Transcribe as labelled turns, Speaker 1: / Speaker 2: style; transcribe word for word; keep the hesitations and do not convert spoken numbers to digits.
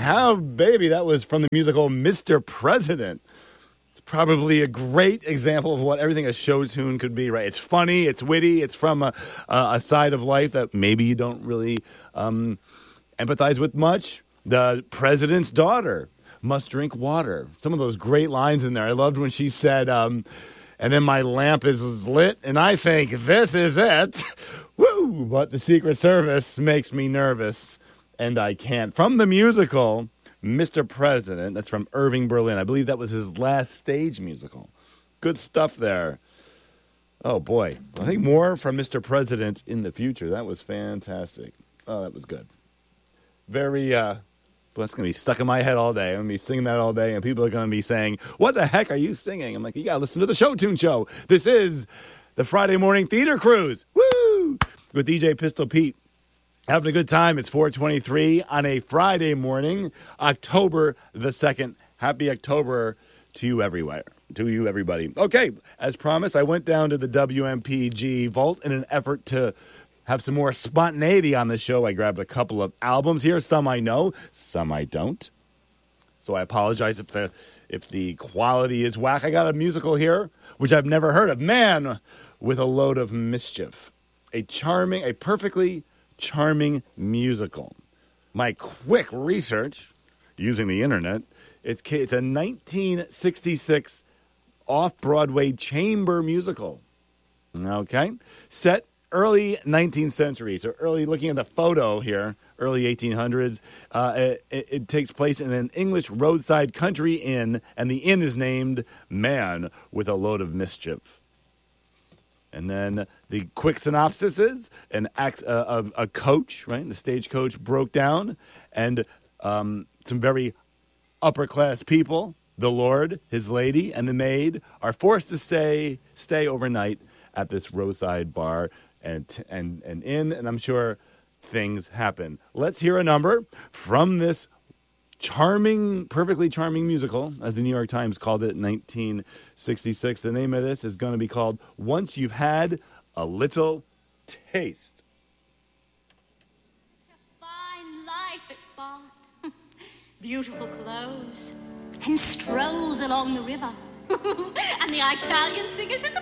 Speaker 1: How Baby, that was from the musical Mister President. It's probably a great example of what everything a show tune could be, right? It's funny, it's witty, it's from a, a side of life that maybe you don't really um, empathize with much. The president's daughter must drink water. Some of those great lines in there. I loved when she said, um, and then my lamp is lit, and I think this is it. Woo! But the Secret Service makes me nervous, and I can't. From the musical Mister President, that's from Irving Berlin. I believe that was his last stage musical. Good stuff there. Oh, boy. I think more from Mister President in the future. That was fantastic. Oh, that was good. Very, uh, that's going to be stuck in my head all day. I'm going to be singing that all day, and people are going to be saying, what the heck are you singing? I'm like, you got to listen to the Show Tune Show. This is the Friday Morning Theater Cruise. Woo! With D J Pistol Pete. Having a good time. It's four twenty-three on a Friday morning, October the second. Happy October to you everywhere. To you, everybody. Okay, as promised, I went down to the W M P G vault in an effort to have some more spontaneity on the show. I grabbed a couple of albums here. Some I know, some I don't. So I apologize if the if the quality is whack. I got a musical here, which I've never heard of. Man with a Load of Mischief. A charming, a perfectly charming musical. My quick research, using the internet, it's, it's a nineteen sixty-six off-Broadway chamber musical. Okay? Set early nineteenth century, so early, looking at the photo here, early eighteen hundreds. Uh, it, it, it takes place in an English roadside country inn, and the inn is named Man with a Load of Mischief. And then the quick synopsis is an act, uh, a, a coach, right? The stagecoach broke down, and um, some very upper-class people, the Lord, his lady, and the maid, are forced to stay stay overnight at this roadside bar and and and inn, and I'm sure things happen. Let's hear a number from this charming, perfectly charming musical, as the New York Times called it in nineteen sixty-six. The name of this is going to be called Once You've Had a Little Taste.
Speaker 2: Fine life at Bath. Beautiful clothes. And strolls along the river. And the Italian singers in the